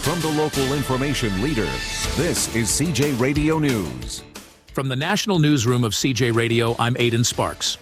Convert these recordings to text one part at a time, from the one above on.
From the local information leader, this is CJ Radio News. From the National Newsroom of CJ Radio, I'm Aidan Sparks.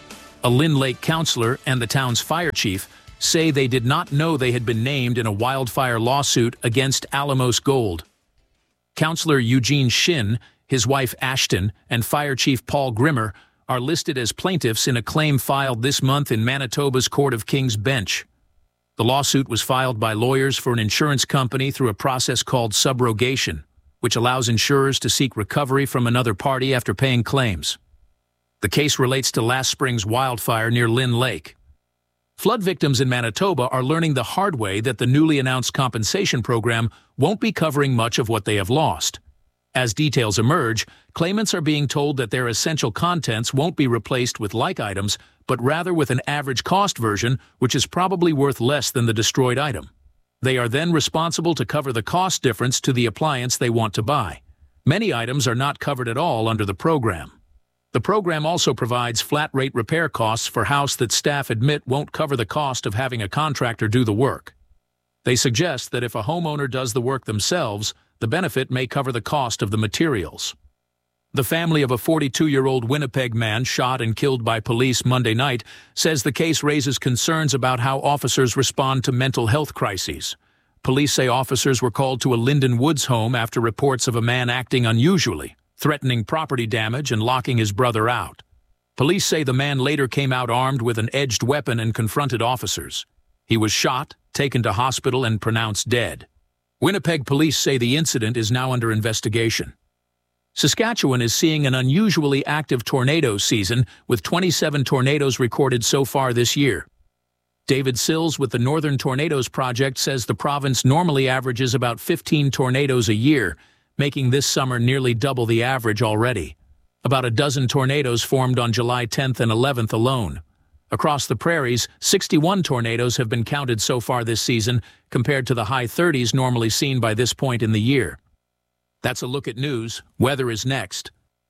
A Lynn Lake counselor and the town's fire chief say they did not know they had been named in a wildfire lawsuit against Alamos Gold. Counselor Eugene Shin, his wife Ashton, and Fire Chief Paul Grimmer are listed as plaintiffs in a claim filed this month in Manitoba's Court of King's Bench. The lawsuit was filed by lawyers for an insurance company through a process called subrogation, which allows insurers to seek recovery from another party after paying claims. The case relates to last spring's wildfire near Lynn Lake. Flood victims in Manitoba are learning the hard way that the newly announced compensation program won't be covering much of what they have lost. As details emerge, claimants are being told that their essential contents won't be replaced with like items, but rather with an average cost version, which is probably worth less than the destroyed item. They are then responsible to cover the cost difference to the appliance they want to buy. Many items are not covered at all under the program. The program also provides flat-rate repair costs for house that staff admit won't cover the cost of having a contractor do the work. They suggest that if a homeowner does the work themselves, the benefit may cover the cost of the materials. The family of a 42-year-old Winnipeg man shot and killed by police Monday night says the case raises concerns about how officers respond to mental health crises. Police say officers were called to a Linden Woods home after reports of a man acting unusually, threatening property damage and locking his brother out. Police say the man later came out armed with an edged weapon and confronted officers. He was shot, taken to hospital, and pronounced dead. Winnipeg police say the incident is now under investigation. Saskatchewan is seeing an unusually active tornado season, with 27 tornadoes recorded so far this year. David Sills with the Northern Tornadoes Project says the province normally averages about 15 tornadoes a year, making this summer nearly double the average already. About a dozen tornadoes formed on July 10th and 11th alone. Across the prairies, 61 tornadoes have been counted so far this season, compared to the high 30s normally seen by this point in the year. That's a look at news. Weather is next.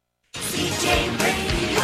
CJ Radio,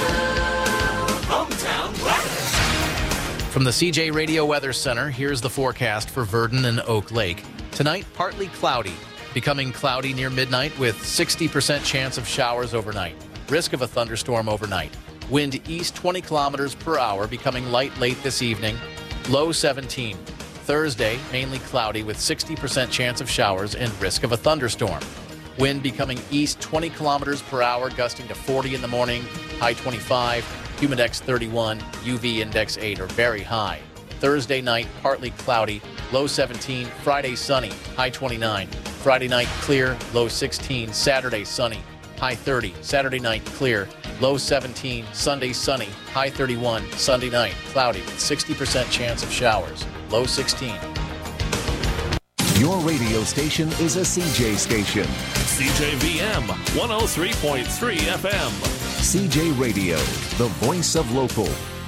hometown weather. From the CJ Radio Weather Center, here's the forecast for Virden and Oak Lake. Tonight, partly cloudy, becoming cloudy near midnight with 60% chance of showers overnight. Risk of a thunderstorm overnight. Wind east 20 kilometers per hour, becoming light late this evening. Low 17. Thursday, mainly cloudy with 60% chance of showers and risk of a thunderstorm. Wind becoming east 20 kilometers per hour, gusting to 40 in the morning, high 25, humidex 31, UV index 8 are very high. Thursday night, partly cloudy, low 17, Friday sunny, high 29. Friday night clear, low 16, Saturday sunny, high 30. Saturday night clear, low 17, Sunday sunny, high 31. Sunday night cloudy with 60% chance of showers, low 16. Your radio station is a CJ station. CJVM 103.3 FM. CJ Radio, the voice of local.